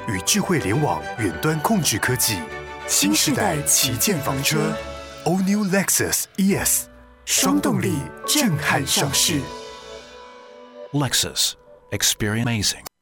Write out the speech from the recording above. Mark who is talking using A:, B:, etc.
A: 与智慧联网远端控制科技，新世代旗舰房车 All New Lexus ES， 双动力震撼上市。
B: Lexus, experience amazing.